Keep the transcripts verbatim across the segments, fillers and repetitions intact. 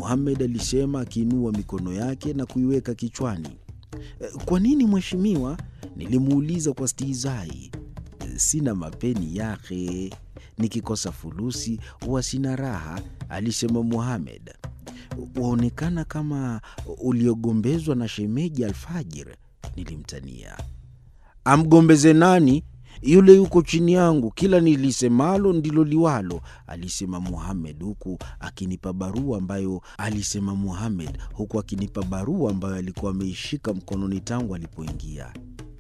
Mohamed alisema akiinua mikono yake na kuiweka kichwani. "Kwa nini mheshimiwa?" Nilimuuliza kwa stihizai. "Sina mapeni yake. Nikikosa fulusi huwa sina raha," alisema Mohamed. "Waonekana kama uliogombezwa na shemeji Alfajir," nilimtania. "Amgombeze nani? Yule yuko chini yangu, kila nilisemalo ndilo liwalo," alisema Mohamed huku akinipa barua ambayo alisema Mohamed huku akinipa barua ambayo alikuwa ameishika mkononi tangu alipoingia.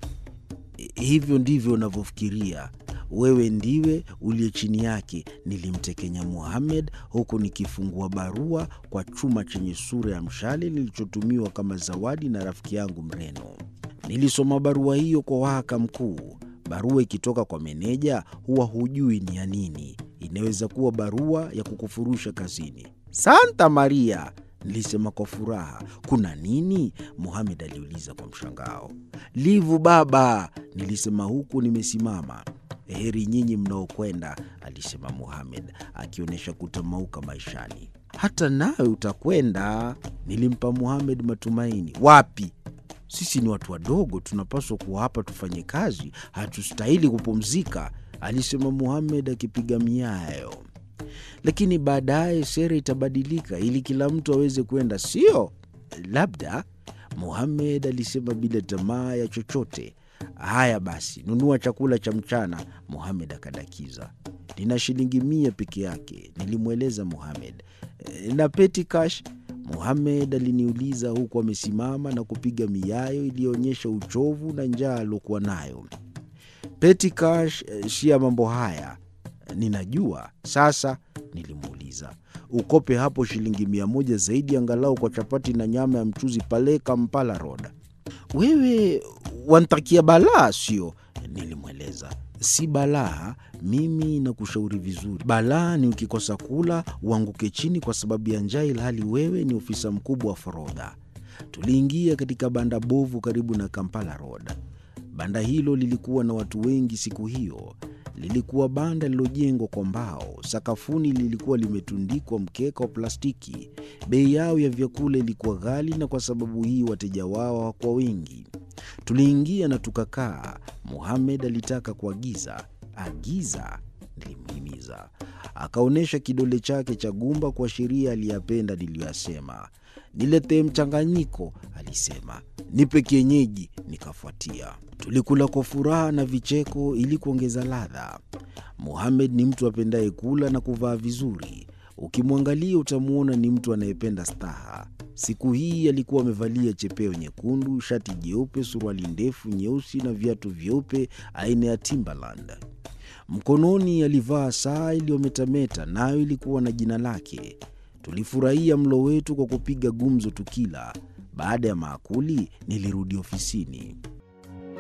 "Hivyo ndivyo unavyofikiria. Wewe ndiwe uliye chini yake," nilimtekenya Mohamed huku nikifungua barua kwa chuma chenye sura ya mshale nilichotumiwa kama zawadi na rafiki yangu Mreno. Nilisoma barua hiyo kwa wahaka mkuu. Barua ikitoka kwa meneja huwa hujui ni ya nini. Inaweza kuwa barua ya kukufurusha kazini. "Santa Maria," nilisema kwa furaha. "Kuna nini?" Mohamed aliuliza kwa mshangao. "Livu baba," nilisema huku nimesimama. "Heri nyinyi mnaokwenda," alisema Mohamed akionyesha kutamauka maishani. "Hata nawe utakwenda," nilimpa Mohamed matumaini. "Wapi? Sisi ni watu wadogo, tunapaswa kuwa hapa tufanye kazi, hatustahili kupumzika," alisema Mohamed akipiga miayo. "Lakini baadaye sera itabadilika ili kila mtu aweze kwenda, sio?" "Labda," Mohamed alisema bila tamaa ya chochote. "Haya basi, nunua chakula cha mchana," Mohamed akadakiza. "Nina shilingi mia peke yake," nilimweleza Mohamed. "Na petty cash?" Mohamed aliniuliza huku amesimama na kupiga miayo iliyoonyesha uchovu na njaa alokuwa nayo. "Petty cash si ya mambo haya." "Ninajua. Sasa," nilimuuliza, "ukope hapo shilingi mia moja zaidi angalau kwa chapati na nyama ya mchuzi pale Kampala Road." "Wewe wantakia balaa, sio?" nilimweleza. "Si balaa, mimi nakushauri vizuri. Balaa ni ukikosa kula uanguke chini kwa sababu ya njaa ilhali wewe ni ofisa mkubwa wa forodha." Tuliingia katika banda bovu karibu na Kampala Road. Banda hilo lilikuwa na watu wengi siku hiyo. Lilikuwa banda lililojengwa kwa mbao. Sakafuni lilikuwa limetundikwa mkeka wa plastiki. Bei yao ya vyakula ilikuwa ghali na kwa sababu hii wateja wao hawakuwa wengi. Tuliingia na tukakaa. Mohamed alitaka kuagiza. "Agiza," nilimhimiza. Akaonyesha kidole chake cha gumba kuashiria aliyapenda niliyoyasema. "Niletee mchanganyiko," alisema. "Nipe kienyeji," nikafuatia. Tulikula kwa furaha na vicheko ili kuongeza ladha. Mohamed ni mtu apendaye kula na kuvaa vizuri. Ukimwangalia utamuona ni mtu anayependa staha. Siku hii alikuwa amevalia chepeo nyekundu, shati jeupe, suruali ndefu nyeusi na viatu vyeupe aina ya Timberland. Mkononi alivaa saa iliyometameta, nayo ilikuwa na jina lake. Tulifurahia mlo wetu kwa kupiga gumzo tukila. Baada ya maakuli nilirudi ofisini.